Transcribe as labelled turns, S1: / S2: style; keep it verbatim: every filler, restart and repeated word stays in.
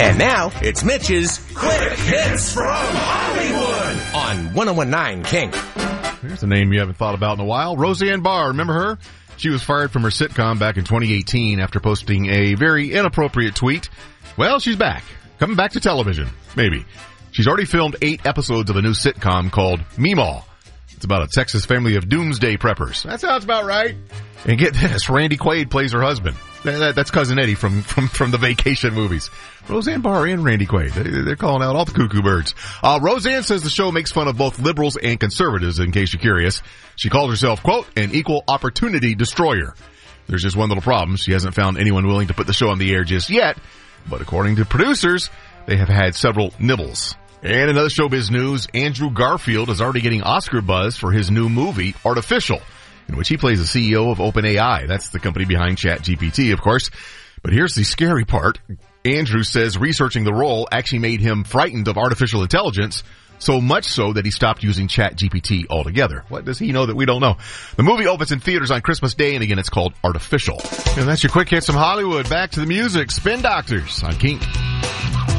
S1: And now, it's Mitch's Quick Hits from Hollywood on one oh one point nine Kink.
S2: Here's a name you haven't thought about in a while. Roseanne Barr, remember her? She was fired from her sitcom back in twenty eighteen after posting a very inappropriate tweet. Well, she's back. Coming back to television. Maybe. She's already filmed eight episodes of a new sitcom called Meemaw. It's about a Texas family of doomsday preppers. That sounds about right. And get this, Randy Quaid plays her husband. That's Cousin Eddie from, from, from the Vacation movies. Roseanne Barr and Randy Quaid. They're calling out all the cuckoo birds. Uh, Roseanne says the show makes fun of both liberals and conservatives, in case you're curious. She calls herself, quote, an equal opportunity destroyer. There's just one little problem. She hasn't found anyone willing to put the show on the air just yet. But according to producers, they have had several nibbles. And in other showbiz news, Andrew Garfield is already getting Oscar buzz for his new movie, Artificial, in which he plays the C E O of OpenAI. That's the company behind ChatGPT, of course. But here's the scary part. Andrew says researching the role actually made him frightened of artificial intelligence, so much so that he stopped using ChatGPT altogether. What does he know that we don't know? The movie opens in theaters on Christmas Day, and again, it's called Artificial. And that's your Quick Hits from Hollywood. Back to the music. Spin Doctors on Kink.